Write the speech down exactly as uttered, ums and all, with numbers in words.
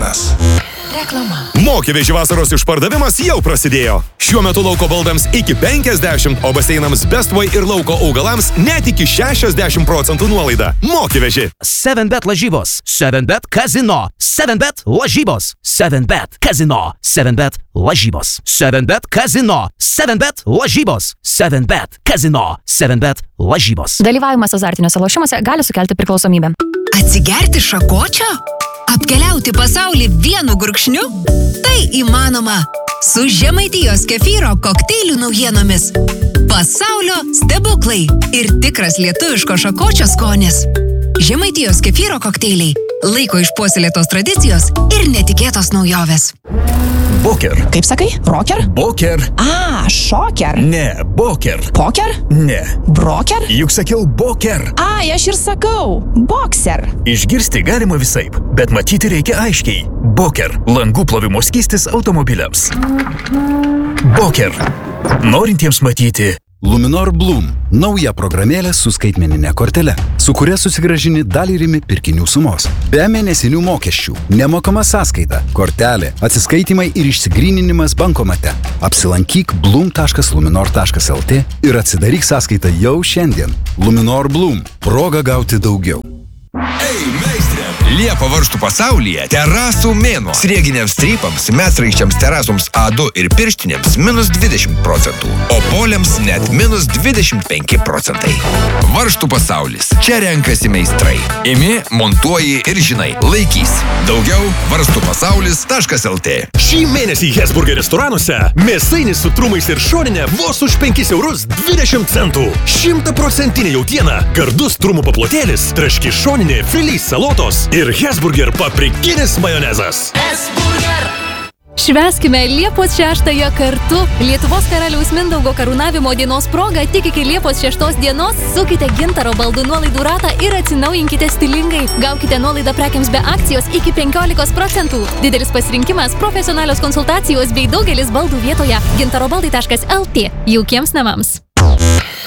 sezonas. Reklama. Mokėvežių vasaros išpardavimas jau prasidėjo. Šiuo metu lauko baldams iki penkiasdešimt, o baseinams Bestvai ir lauko augalams net iki šešiasdešimt procentų nuolaida. Mokėveži. seven bet lažybos, seven bet kazino, seven bet lažybos, seven bet kazino, seven bet lažybos, seven bet kazino, seven bet lažybos, seven bet kazino, seven bet lažybos. Dalyvavimas azartiniuose lošimuose gali sukelti priklausomybę. Atsigerti šakočio? Apkeliauti pasaulį vienu gurkšniu? Tai įmanoma su Žemaitijos kefyro kokteilių naujienomis. Pasaulio stebuklai ir tikras lietuviško šakočio skonis. Žemaitijos kefyro kokteiliai – laiko išpuoselėtos tradicijos ir netikėtos naujovės. Boker. Kaip sakai? Rocker? Boker. A, šoker. Ne, boker. Poker? Ne. Broker? Juk sakiau boker. Ai, aš ir sakau. Boxer. Išgirsti galima visaip, bet matyti reikia aiškiai. Boker. Langų plovimo skystis automobiliams. Boker. Norintiems matyti. Luminor Bloom – nauja programėlė su skaitmeninė kortele, su kuria susigrąžini dalį rimi pirkinių sumos. Be mėnesinių mokesčių, nemokama sąskaita, kortelė, atsiskaitimai ir išsigryninimas bankomate. Apsilankyk bloom taškas luminor taškas lt ir atsidaryk sąskaitą jau šiandien. Luminor Bloom – proga gauti daugiau. Ei, meistrė! Liepa varžtų pasaulyje terasų mėnuo. Srieginiams strypams, medsraiščiams terasoms A du ir pirštinėms minus dvidešimt procentų, o poliams net minus dvidešimt penki procentai. Varžtų pasaulis. Čia renkasi meistrai. Imi, montuoji ir žinai, laikys. Daugiau varžtų pasaulis taškas lt. Šį mėnesį Hesburger restoranuose mėsainis su trumais ir šoninė vos už penkis eurus dvidešimt centų. Šimtaprocentinė jautiena, gardus trumų paplotėlis, traški šoninė, filys salotos ir Hesburger paprikinis majonezas. Hesburger. Švęskime Liepos šeštąją kartu. Lietuvos karaliaus Mindaugo karūnavimo dienos proga tik iki Liepos šeštos dienos sukite Gintaro baldų nuolaidų ratą ir atsinaujinkite stilingai. Gaukite nuolaidą prekiams be akcijos iki penkiolikos procentų. Didelis pasirinkimas, profesionalios konsultacijos bei daugelis baldų vietoje. gintaro baldai taškas lt. Jaukiems namams.